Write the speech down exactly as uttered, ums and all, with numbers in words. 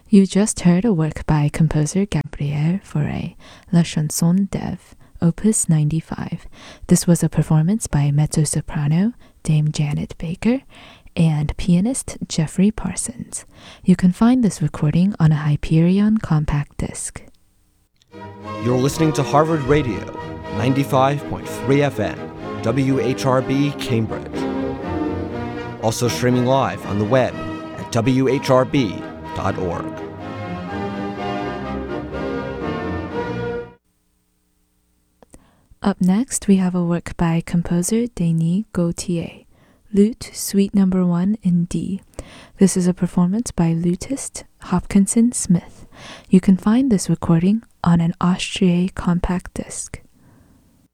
You just heard a work by composer Gabriel Fauré, La Chanson d'Ève, Opus ninety-five. This was a performance by mezzo-soprano Dame Janet Baker and pianist Jeffrey Parsons. You can find this recording on a Hyperion compact disc. You're listening to Harvard Radio, ninety-five point three F M, W H R B Cambridge. Also streaming live on the web at W H R B dot org. Up next, we have a work by composer Denis Gautier, Lute Suite Number one in D. This is a performance by lutist Hopkinson Smith. You can find this recording on an Austrier compact disc.